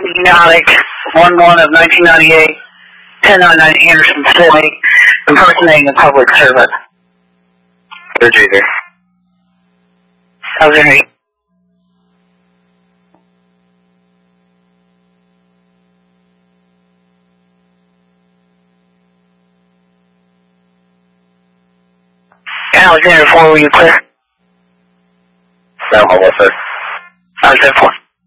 Idiotic 1-1 of 1998, 1099 Anderson City, impersonating a public servant. Roger. Okay. Alexander 4, will you clear? No, I'm all set. Alexander 4.